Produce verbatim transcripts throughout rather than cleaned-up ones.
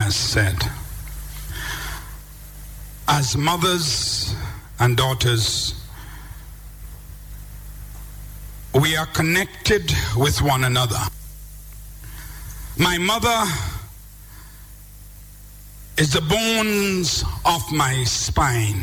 has said. As mothers and daughters, we are connected with one another. My mother is the bones of my spine,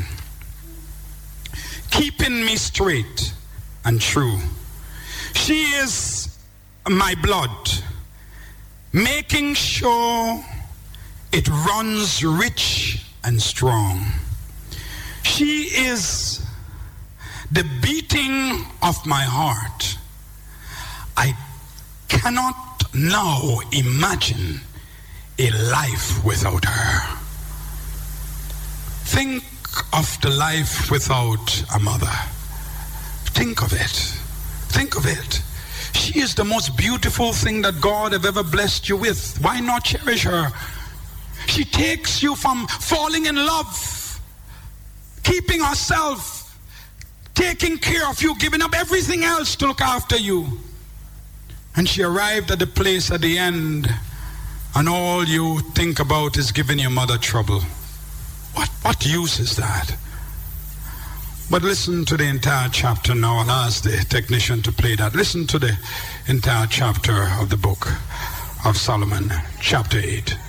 keeping me straight and true. She is my blood, making sure it runs rich and strong. She is the beating of my heart. I cannot now imagine a life without her. Think of the life without a mother. Think of it. Think of it. She is the most beautiful thing that God have ever blessed you with. Why not cherish her? She takes you from falling in love, keeping herself, taking care of you, giving up everything else to look after you. And she arrived at the place at the end, and all you think about is giving your mother trouble. What, what use is that? But listen to the entire chapter now. I'll ask the technician to play that. Listen to the entire chapter of the book of Solomon, chapter eight.